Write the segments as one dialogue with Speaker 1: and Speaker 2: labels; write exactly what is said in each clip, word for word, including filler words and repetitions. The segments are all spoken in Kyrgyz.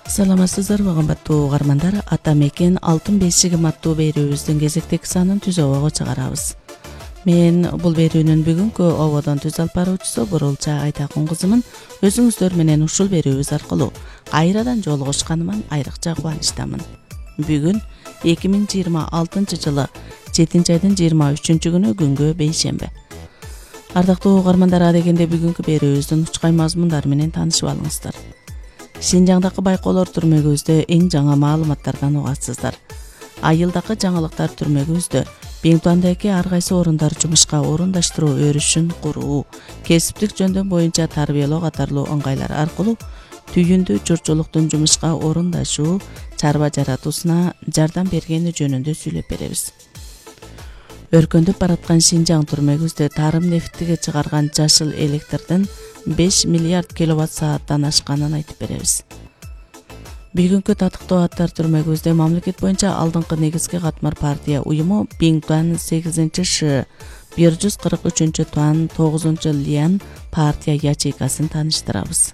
Speaker 1: Саламатсыздарбы кымбаттуу угармандар, Ата мекен алтын бешигим аттуу берүүбүздүн кезектеги санын түз обого чыгарабыз. Мен бул берүүнүн бүгүнкү ободон түз алып баруучусу Бурулча Айтакун кызымын. Өзүңүздөр менен ушул берүүбүз аркылуу кайрадан жолугушканыма айрыкча кубанычтамын. Бүгүн эки миң жыйырма алтынчы жылы жетинчи айдын жыйырма үчүнчү күнү күнгө бейшемби. Ардактуу угармандар, адегенде бүгүнкү берүүбүздүн учкай мазмундары менен таанышып алыңыздар. Шинжаңдагы байкоолор түрмөгүбүздө эң жаңы маалыматтардан угасыздар. Айылдагы жаңылыктар түрмөгүбүздө Биңтуандагы ар кайсы орундар жумушка орундаштыруу өрүшүн куруу, кесиптик жөндөм боюнча тарбиялоо катарлуу ыңгайлар аркылуу түйүндүү журтчулуктун жумушка орундашуу, чарба жаратуусуна жардам бергени жөнүндө сүйлөп беребиз. Өркөндөп бараткан Шинжаң түрмөгүбүздө тарым нефтиге чыгарган жашыл электрдин беш миллиард киловатт сааттан ашканын айтып беребиз. Бүгүнкү татыктуу аттар түрмөгүбүздө мамлекет боюнча алдыңкы негизги катмар партия уюму Биңтуан сегизинчи Ш, бир жүз кырк үчүнчү Туан, тогузунчу Лиан партия ячейкасын тааныштырабыз.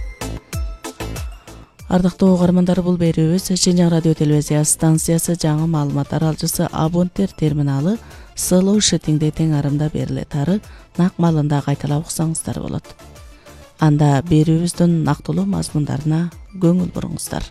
Speaker 1: Ардактуу угармандар, бул берүүбүз Шинжаң радио телевизия станциясы жаңы маалымат аралчысы абоненттер терминалы Сылуу Шытиңде тең арымда бериле тары нак маалында кайталап уксаңыздар болот. Анда берүүбүздүн нактылуу мазмундарына көңүл буруңуздар.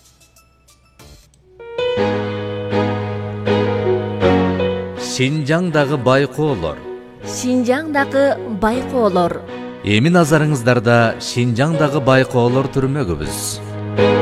Speaker 2: Шинжаңдагы байкоолор.
Speaker 3: Шинжаңдагы байкоолор.
Speaker 2: Эми назарыңыздарда Шинжаңдагы байкоолор түрмөгүбүз.